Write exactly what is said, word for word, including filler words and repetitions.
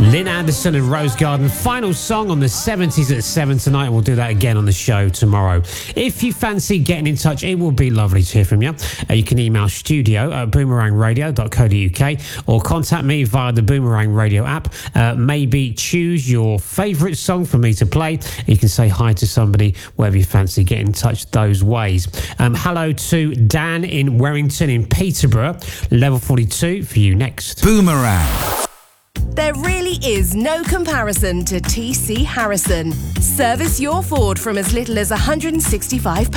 Lynn Anderson and Rose Garden, final song on the seventies at seven tonight. We'll do that again on the show tomorrow. If you fancy getting in touch, it will be lovely to hear from you. Uh, you can email studio at boomerang radio dot co dot uk or contact me via the Boomerang Radio app. Uh, maybe choose your favourite song for me to play. You can say hi to somebody wherever you fancy getting in touch those ways. Um, hello to Dan in Warrington in Peterborough. Level forty-two for you next. Boomerang. There really is no comparison to T C Harrison. Service your Ford from as little as one hundred sixty-five pounds.